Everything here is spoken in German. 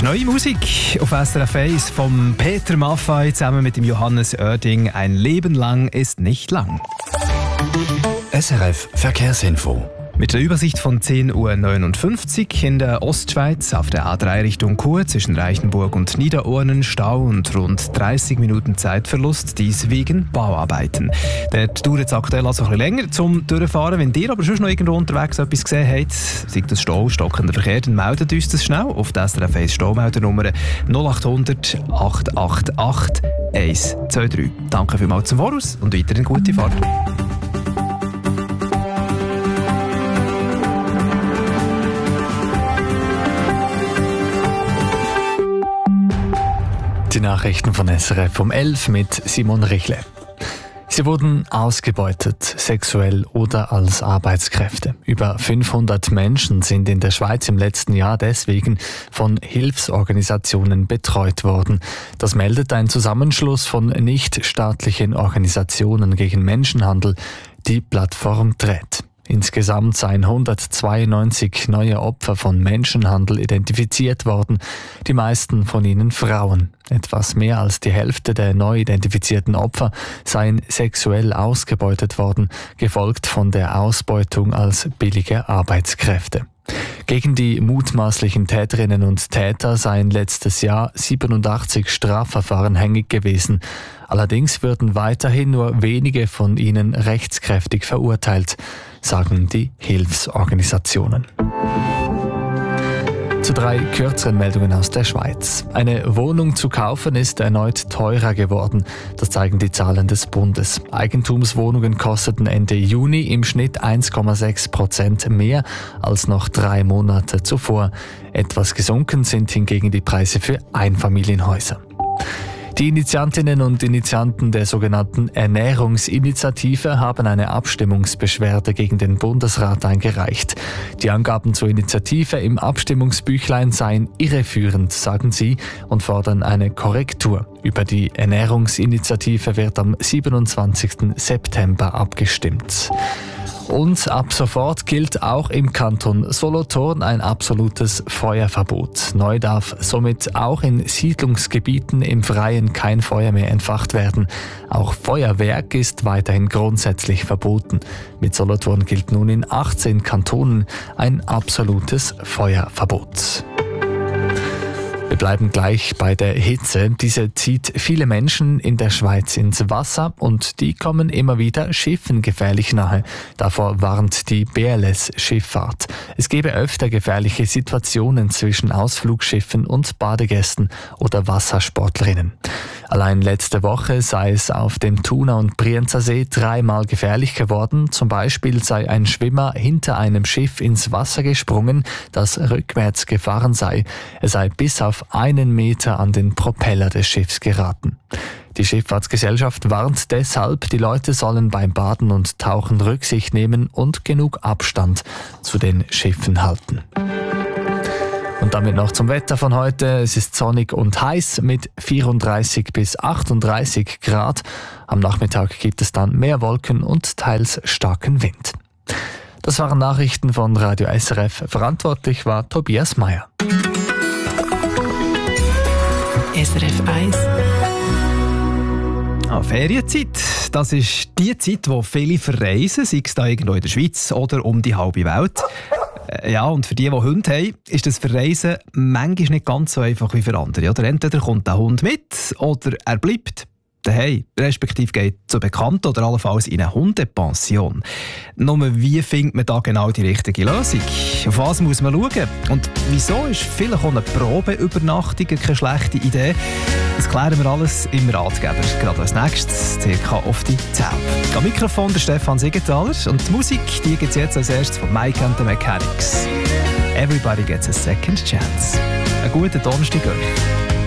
neue Musik auf SRF 1 von Peter Maffay zusammen mit dem Johannes Oerding. Ein Leben lang ist nicht lang. SRF Verkehrsinfo. Mit der Übersicht von 10:59 Uhr in der Ostschweiz auf der A3 Richtung Chur zwischen Reichenburg und Niederurnen Stau und rund 30 Minuten Zeitverlust, dies wegen Bauarbeiten. Der dauert jetzt aktuell also ein bisschen länger zum Durchfahren. Wenn ihr aber schon noch irgendwo unterwegs etwas gesehen habt, sei das Stau, stockender Verkehr, dann meldet uns das schnell auf der SRF 1 Staumeldernummer 0800 888 123. Danke vielmals zum Voraus und weiterhin gute Fahrt. Die Nachrichten von SRF um 11 mit Simon Richle. Sie wurden ausgebeutet, sexuell oder als Arbeitskräfte. Über 500 Menschen sind in der Schweiz im letzten Jahr deswegen von Hilfsorganisationen betreut worden. Das meldet ein Zusammenschluss von nichtstaatlichen Organisationen gegen Menschenhandel, die Plattform TRED. Insgesamt seien 192 neue Opfer von Menschenhandel identifiziert worden, die meisten von ihnen Frauen. Etwas mehr als die Hälfte der neu identifizierten Opfer seien sexuell ausgebeutet worden, gefolgt von der Ausbeutung als billige Arbeitskräfte. Gegen die mutmaßlichen Täterinnen und Täter seien letztes Jahr 87 Strafverfahren hängig gewesen. Allerdings würden weiterhin nur wenige von ihnen rechtskräftig verurteilt, sagen die Hilfsorganisationen. Zu 3 kürzeren Meldungen aus der Schweiz. Eine Wohnung zu kaufen ist erneut teurer geworden. Das zeigen die Zahlen des Bundes. Eigentumswohnungen kosteten Ende Juni im Schnitt 1,6% mehr als noch 3 Monate zuvor. Etwas gesunken sind hingegen die Preise für Einfamilienhäuser. Die Initiantinnen und Initianten der sogenannten Ernährungsinitiative haben eine Abstimmungsbeschwerde gegen den Bundesrat eingereicht. Die Angaben zur Initiative im Abstimmungsbüchlein seien irreführend, sagen sie, und fordern eine Korrektur. Über die Ernährungsinitiative wird am 27. September abgestimmt. Und ab sofort gilt auch im Kanton Solothurn ein absolutes Feuerverbot. Neu darf somit auch in Siedlungsgebieten im Freien kein Feuer mehr entfacht werden. Auch Feuerwerk ist weiterhin grundsätzlich verboten. Mit Solothurn gilt nun in 18 Kantonen ein absolutes Feuerverbot. Wir bleiben gleich bei der Hitze. Diese zieht viele Menschen in der Schweiz ins Wasser und die kommen immer wieder Schiffen gefährlich nahe. Davor warnt die BLS Schifffahrt. Es gebe öfter gefährliche Situationen zwischen Ausflugsschiffen und Badegästen oder Wassersportlerinnen. Allein letzte Woche sei es auf dem Thuner- und Brienzer See 3-mal gefährlich geworden. Zum Beispiel sei ein Schwimmer hinter einem Schiff ins Wasser gesprungen, das rückwärts gefahren sei. Er sei bis auf 1 Meter an den Propeller des Schiffs geraten. Die Schifffahrtsgesellschaft warnt deshalb, die Leute sollen beim Baden und Tauchen Rücksicht nehmen und genug Abstand zu den Schiffen halten. Und damit noch zum Wetter von heute. Es ist sonnig und heiß mit 34 bis 38 Grad. Am Nachmittag gibt es dann mehr Wolken und teils starken Wind. Das waren Nachrichten von Radio SRF. Verantwortlich war Tobias Meyer. SRF 1. Ferienzeit, das ist die Zeit, wo viele verreisen, sei es da irgendwo in der Schweiz oder um die halbe Welt. Ja, und für die Hunde haben, ist das Verreisen manchmal nicht ganz so einfach wie für andere. Oder entweder kommt der Hund mit oder er bleibt daheim, respektive geht zu Bekannten oder allenfalls in eine Hundepension. Nur wie findet man da genau die richtige Lösung? Auf was muss man schauen? Und wieso ist vielleicht auch eine Probeübernachtung keine schlechte Idee? Das klären wir alles im Ratgeber. Gerade als nächstes, circa auf die 10. Am Mikrofon der Stefan Siegenthaler und die Musik, die gibt es jetzt als erstes von Mike and the Mechanics. Everybody gets a second chance. Einen guten Donnerstag euch.